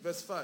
verse 5.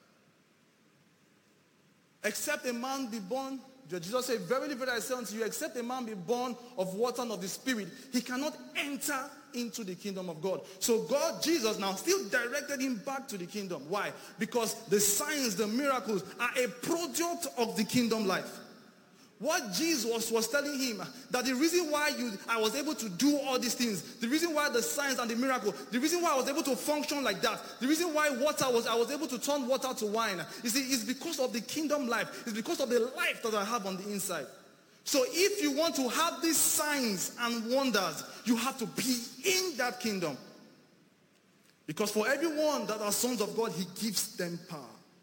Except a man be born, Jesus said, verily, verily, I say unto you, except a man be born of water and of the Spirit, he cannot enter into the kingdom of God. So God, Jesus, now still directed him back to the kingdom. Why? Because the signs, the miracles are a product of the kingdom life. What Jesus was telling him, that the reason why I was able to do all these things, the reason why the signs and the miracle, the reason why I was able to function like that, the reason why I was able to turn water to wine, you see, it's because of the kingdom life. It's because of the life that I have on the inside. So if you want to have these signs and wonders, you have to be in that kingdom. Because for everyone that are sons of God, he gives them power.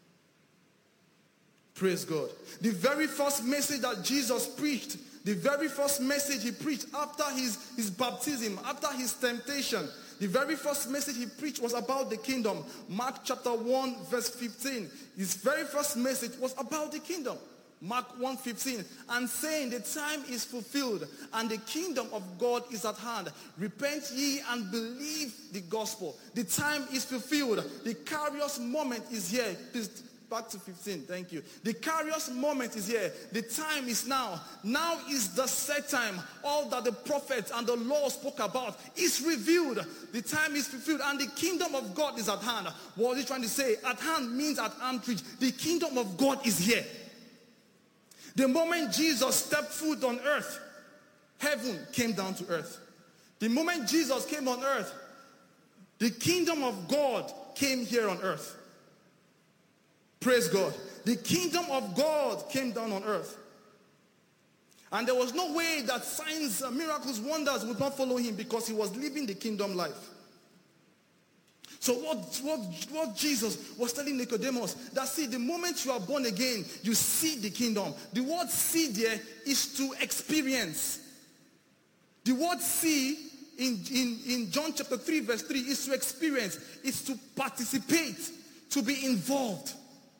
Praise God. The very first message that Jesus preached, the very first message he preached after his baptism, after his temptation, the very first message he preached was about the kingdom. Mark chapter 1 verse 15. His very first message was about the kingdom. Mark 1:15, and saying, the time is fulfilled and the kingdom of God is at hand. Repent ye and believe the gospel. The time is fulfilled. The Kairos moment is here. Please, back to 15. Thank you. The Kairos moment is here. The time is now. Now is the set time. All that the prophets and the law spoke about is revealed. The time is fulfilled and the kingdom of God is at hand. What was he trying to say? At hand means at arm's reach. The kingdom of God is here. The moment Jesus stepped foot on earth, heaven came down to earth. The moment Jesus came on earth, the kingdom of God came here on earth. Praise God. The kingdom of God came down on earth. And there was no way that signs, miracles, wonders would not follow him because he was living the kingdom life. So what Jesus was telling Nicodemus, that see, the moment you are born again, you see the kingdom. The word see there is to experience. The word see in John chapter 3 verse 3 is to experience, is to participate, to be involved.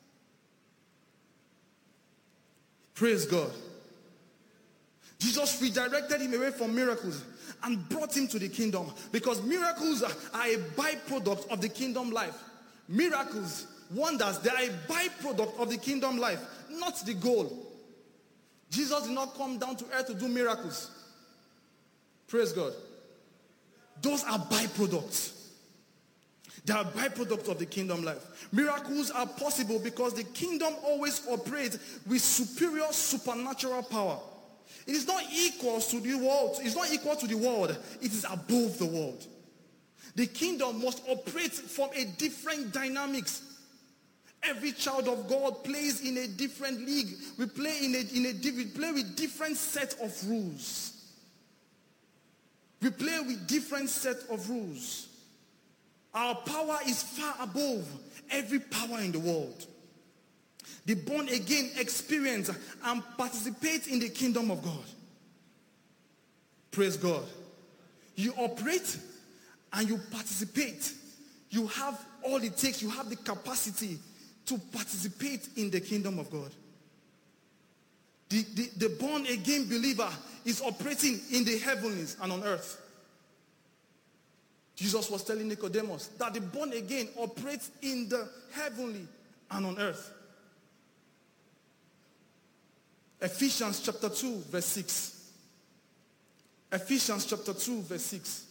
Praise God. Jesus redirected him away from miracles and brought him to the kingdom, because miracles are a byproduct of the kingdom life. Miracles, wonders, they are a byproduct of the kingdom life, not the goal. Jesus did not come down to earth to do miracles. Praise God. Those are byproducts. They are byproducts of the kingdom life. Miracles are possible because the kingdom always operates with superior supernatural power. It is not equal to the world. It's not equal to the world. It is above the world. The kingdom must operate from a different dynamics. Every child of God plays in a different league. We play we play with different set of rules. We play with different set of rules. Our power is far above every power in the world. The born again experience and participate in the kingdom of God. Praise God. You operate and you participate. You have all it takes. You have the capacity to participate in the kingdom of God. The born again believer is operating in the heavens and on earth. Jesus was telling Nicodemus that the born again operates in the heavenly and on earth. Ephesians chapter 2 verse 6. Ephesians chapter 2 verse 6.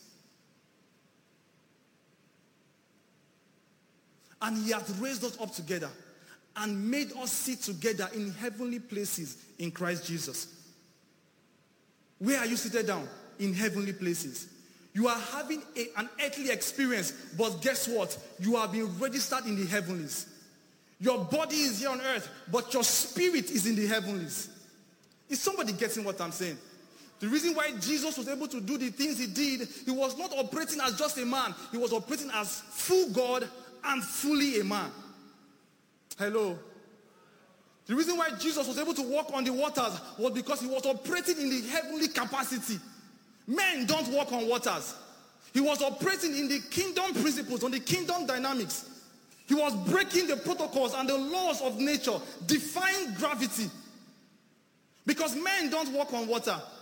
And he hath raised us up together and made us sit together in heavenly places in Christ Jesus. Where are you seated down? In heavenly places. You are having an earthly experience, but guess what? You are being registered in the heavenlies. Your body is here on earth, but your spirit is in the heavenlies. Is somebody getting what I'm saying? The reason why Jesus was able to do the things he did, he was not operating as just a man. He was operating as full God and fully a man. Hello? The reason why Jesus was able to walk on the waters was because he was operating in the heavenly capacity. Men don't walk on waters. He was operating in the kingdom principles, on the kingdom dynamics. He was breaking the protocols and the laws of nature, defying gravity. Because men don't walk on water.